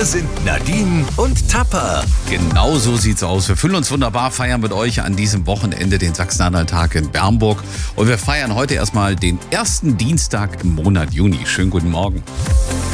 Hier sind Nadine und Tapper. Genau so sieht's aus. Wir fühlen uns wunderbar, feiern mit euch an diesem Wochenende den Sachsen-Anhalt-Tag in Bernburg. Und wir feiern heute erstmal den ersten Dienstag im Monat Juni. Schönen guten Morgen.